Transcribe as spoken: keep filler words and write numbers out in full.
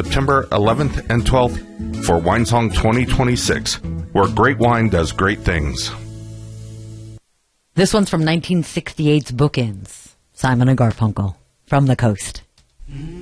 September eleventh and twelfth for Winesong twenty twenty-six, where great wine does great things. This one's from nineteen sixty-eight's Bookends. Simon and Garfunkel, From the Coast.